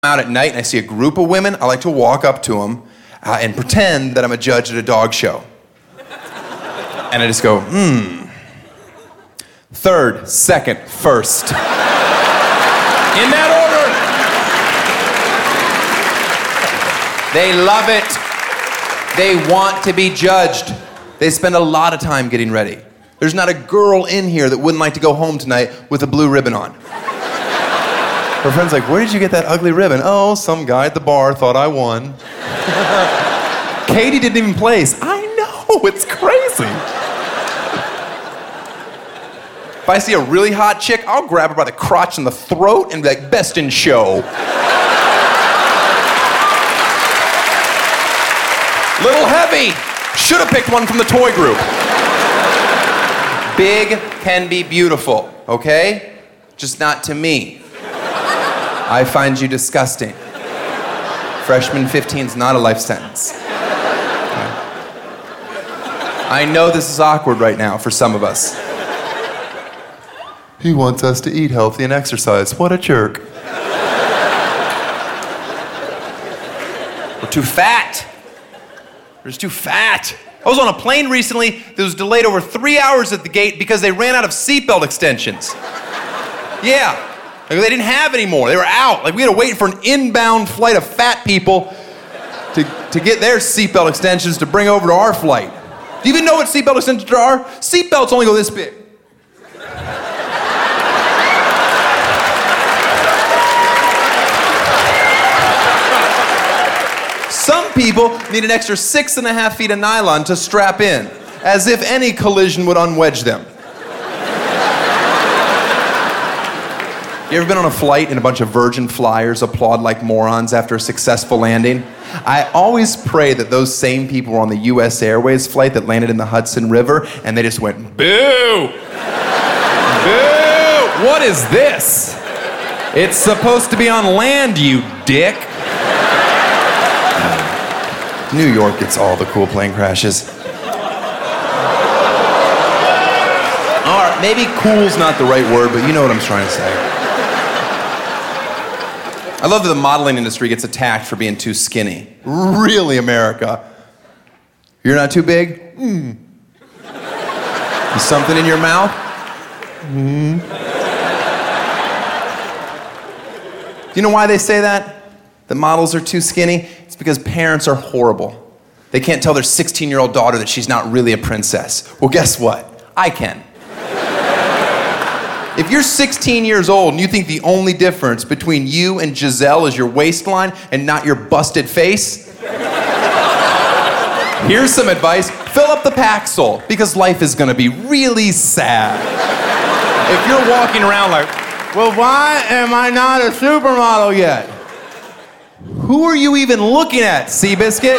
out at night and I see a group of women, I like to walk up to them and pretend that I'm a judge at a dog show. And I just go, third, second, first. In that order. They love it. They want to be judged. They spend a lot of time getting ready. There's not a girl in here that wouldn't like to go home tonight with a blue ribbon on. Her friend's like, where did you get that ugly ribbon? Oh, some guy at the bar thought I won. Katie didn't even place. I know, it's crazy. If I see a really hot chick, I'll grab her by the crotch and the throat and be like, best in show. Little heavy. Should have picked one from the toy group. Big can be beautiful, okay? Just not to me. I find you disgusting. Freshman 15 is not a life sentence. I know this is awkward right now for some of us. He wants us to eat healthy and exercise. What a jerk. We're too fat. We're just too fat. I was on a plane recently that was delayed over 3 hours at the gate because they ran out of seatbelt extensions. Yeah. Like they didn't have any more. They were out. Like we had to wait for an inbound flight of fat people to get their seatbelt extensions to bring over to our flight. Do you even know what seatbelt extensions are? Seatbelts only go this big. Some people need an extra 6.5 feet of nylon to strap in, as if any collision would unwedge them. You ever been on a flight and a bunch of virgin flyers applaud like morons after a successful landing? I always pray that those same people were on the US Airways flight that landed in the Hudson River and they just went, boo! Boo! What is this? It's supposed to be on land, you dick. New York gets all the cool plane crashes. All right, maybe cool's not the right word, but you know what I'm trying to say. I love that the modeling industry gets attacked for being too skinny. Really, America? You're not too big? Is something in your mouth? Do you know why they say that? That models are too skinny? It's because parents are horrible. They can't tell their 16-year-old daughter that she's not really a princess. Well, guess what? I can. If you're 16 years old and you think the only difference between you and Giselle is your waistline and not your busted face, here's some advice. Fill up the Paxil, because life is gonna be really sad. If you're walking around like, well, why am I not a supermodel yet? Who are you even looking at, Seabiscuit?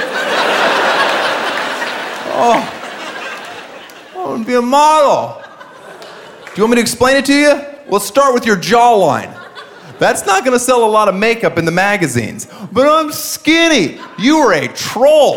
Oh, I want to be a model. Do you want me to explain it to you? Let's start with your jawline. That's not gonna sell a lot of makeup in the magazines. But I'm skinny. You are a troll.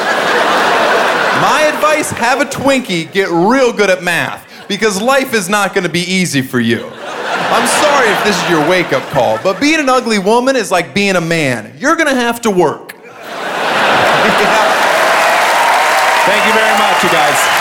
My advice, have a Twinkie, get real good at math, because life is not gonna be easy for you. I'm sorry if this is your wake-up call, but being an ugly woman is like being a man. You're gonna have to work. Thank you very much, you guys.